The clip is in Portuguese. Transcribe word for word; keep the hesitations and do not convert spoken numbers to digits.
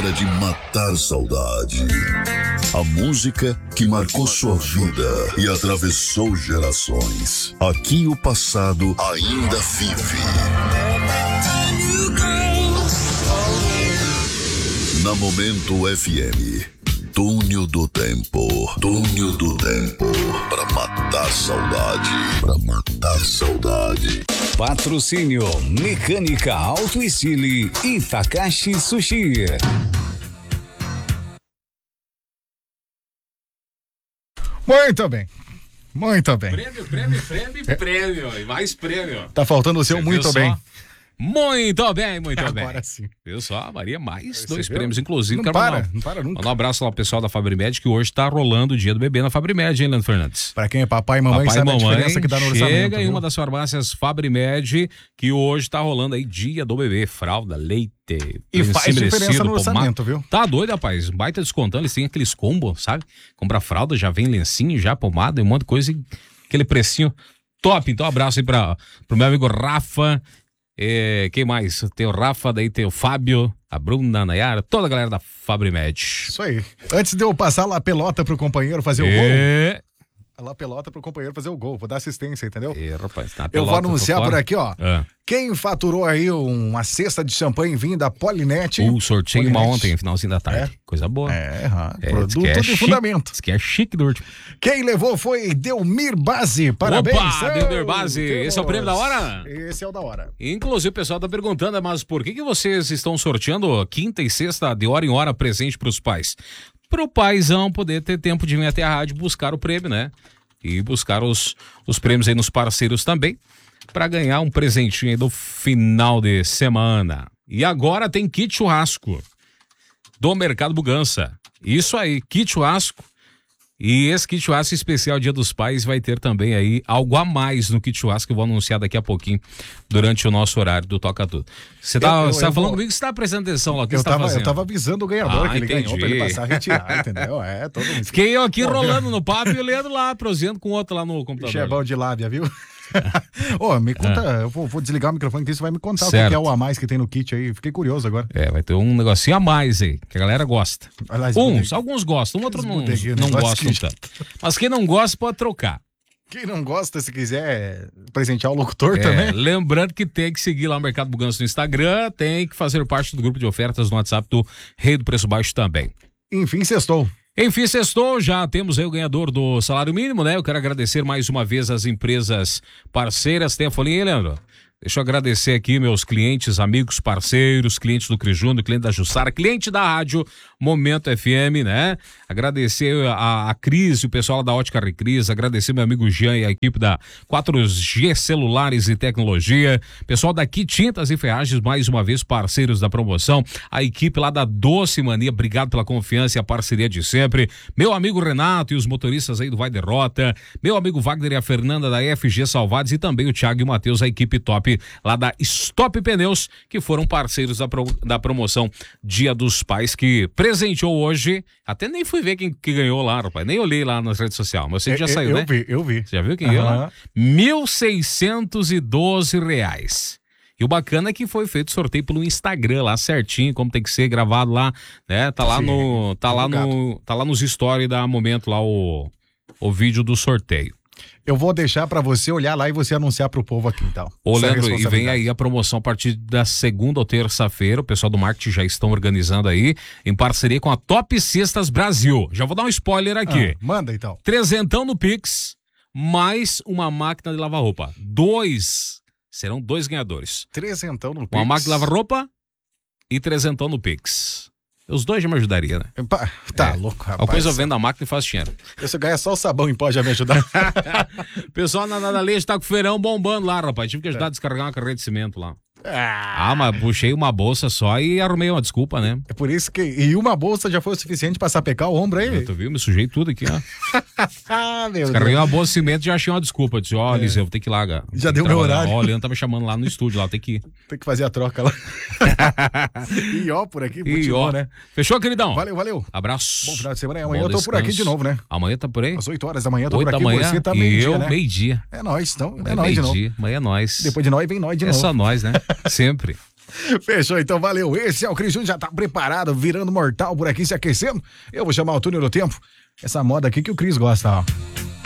hora de matar saudade. A música que marcou sua vida e atravessou gerações. Aqui o passado ainda vive. Na Momento F M. Túnel do Tempo. Túnel do Tempo. Pra matar saudade. Pra matar saudade. Patrocínio Mecânica Auto Estile e Takashi Sushi. Muito bem. Muito bem. Prêmio, prêmio, prêmio, é. prêmio. E mais prêmio. Tá faltando o seu muito bem. Muito bem, muito Agora bem. Agora sim. Viu só, Maria, mais Você dois viu? prêmios, inclusive. Não quero para, mandar, não para nunca. Mandar um abraço lá pro pessoal da Fabrimed, que hoje tá rolando o dia do bebê na Fabrimed, hein, Leandro Fernandes? Pra quem é papai e mamãe, papai sabe e mamãe, a diferença que dá no orçamento. chega em viu? uma das farmácias Fabrimed, que hoje tá rolando aí dia do bebê, fralda, leite. E faz diferença no orçamento, viu? Tá doido, rapaz, baita descontando, eles têm aqueles combos, sabe? Compra fralda, já vem lencinho, já pomada, um monte de coisa, e aquele precinho top. Então, abraço aí pra, pro meu amigo Rafa. É, quem mais? Tem o Rafa, daí tem o Fábio, a Bruna, a Nayara, toda a galera da Fabrimed. Isso aí. Antes de eu passar lá a pelota pro companheiro fazer o É. gol. Lá a pelota pro companheiro fazer o gol. Vou dar assistência, entendeu? É, rapaz, tá eu vou anunciar por aqui, ó. Ah. Quem faturou aí uma cesta de champanhe vinho da Polinet. O sorteio uma Polinet. ontem, finalzinho da tarde. É. Coisa boa. É, ah, É, produto diz que é de chique, fundamento. diz que é chique do último. Quem levou foi Delmir Base. Parabéns. Opa, Delmir Oh, Base. temos. Esse é o prêmio da hora? Esse é o da hora. Inclusive, o pessoal tá perguntando, mas por que, que vocês estão sorteando quinta e sexta de hora em hora presente pros pais? Pro paizão poder ter tempo de vir até a rádio buscar o prêmio, né? E buscar os, os prêmios aí nos parceiros também, para ganhar um presentinho aí do final de semana. E agora tem kit churrasco do Mercado Bugança. Isso aí, kit churrasco. E esse kit churrasco especial Dia dos Pais vai ter também aí algo a mais no kit churrasco que eu vou anunciar daqui a pouquinho durante o nosso horário do Toca Tudo. Você tá, Eu- eu- você tá eu falando vou- comigo que você tá prestando atenção lá, o que Eu você tá tava, fazendo? eu tava avisando o ganhador Ah, que ele entendi. ganhou pra ele passar a retirar, entendeu? É, todo mundo. Fiquei eu aqui Pô, rolando no papo e o Leandro lá, prosseando com o outro lá no computador. Bicho é bom de lábia, viu? Ô, me conta, eu vou, vou desligar o microfone que você vai me contar o que Certo. que é o a mais que tem no kit aí. Fiquei curioso agora. É, vai ter um negocinho a mais aí, que a galera gosta. Aliás, Uns, bodega- alguns gostam, outros não, bodeguinhos, não negócio gostam que- tanto. Mas quem não gosta pode trocar. Quem não gosta, se quiser presentear o locutor É, também. lembrando que tem que seguir lá o Mercado Bugança no Instagram, tem que fazer parte do grupo de ofertas no WhatsApp do Rei do Preço Baixo também. Enfim, sextou. Enfim, sextou, já temos aí o ganhador do salário mínimo, né? Eu quero agradecer mais uma vez as empresas parceiras. Tem a folhinha aí, Leandro? Deixa eu agradecer aqui meus clientes, amigos, parceiros, clientes do Crijuno, cliente da Jussara, cliente da rádio Momento F M, né? Agradecer a, a Cris, o pessoal da Ótica Recris, agradecer meu amigo Jean e a equipe da quatro G Celulares e Tecnologia, pessoal daqui Tintas e Ferragens, mais uma vez parceiros da promoção, a equipe lá da Doce Mania, obrigado pela confiança e a parceria de sempre, meu amigo Renato e os motoristas aí do Vai Derrota, meu amigo Wagner e a Fernanda da F G Salvados e também o Thiago e o Matheus, a equipe top lá da Stop Pneus, que foram parceiros da, pro, da promoção Dia dos Pais, que presenteou hoje, até nem fui ver quem que ganhou lá, rapaz, nem olhei lá nas redes sociais, mas você já Eu- saiu, eu né? vi, eu vi. Você já viu quem ganhou lá? Aham. mil seiscentos e doze reais. E o bacana é que foi feito sorteio pelo Instagram lá certinho, como tem que ser gravado lá, né? Tá lá Sim, no, tá lá no, tá lá nos stories da Momento lá o, o vídeo do sorteio. Eu vou deixar pra você olhar lá e você anunciar pro povo aqui, então. Ô, Essa é a Leandro, e vem responsabilidade. aí a promoção a partir da segunda ou terça-feira. O pessoal do marketing já estão organizando aí, em parceria com a Top Cestas Brasil. Já vou dar um spoiler aqui. Ah, manda então. Trezentão no Pix, mais uma máquina de lavar roupa. Dois. Serão dois ganhadores. Trezentão no Pix. Uma máquina de lavar roupa e trezentão no Pix. Os dois já me ajudariam, né? Pá, Tá É. louco, rapaz. Depois eu vendo a máquina e faço dinheiro. Se eu ganhar só o sabão em pó já me ajudar. Pessoal na Nada Leite tá com o feirão bombando lá, rapaz. Tive que ajudar a descarregar uma carreira de cimento lá. Ah, mas puxei uma bolsa só e arrumei uma desculpa, né? É por isso que... E uma bolsa já foi o suficiente pra sapecar o ombro aí? Tu viu? Me sujei tudo aqui, ó. Ah, meu Descarreguei Deus. uma bolsa de cimento e já achei uma desculpa. Disse, ó, Eliseu, vou ter que ir lá, cara. É. Já Tem deu que meu trabalhar. horário. Ó, o Leandro tá me chamando lá no estúdio, lá, tem que ir. Tem que fazer a troca lá. E ó, por aqui, E futebol, ó, né? Fechou, queridão? Valeu, valeu. Abraço. Bom final de semana. Amanhã Bom eu tô por aqui descanso. de novo, né? Amanhã tá por aí? Às oito horas da manhã eu tô oito por da aqui. manhã Você tá e meio-dia, eu né? meio-dia. É nóis, então. É, É nóis de novo. meio-dia, amanhã é nós. Depois de nós vem nós de É novo. só nós, né? Sempre. Fechou, então valeu. Esse é o Cris Júnior, já tá preparado, virando mortal por aqui, se aquecendo. Eu vou chamar o túnel do tempo. Essa moda aqui que o Cris gosta, ó.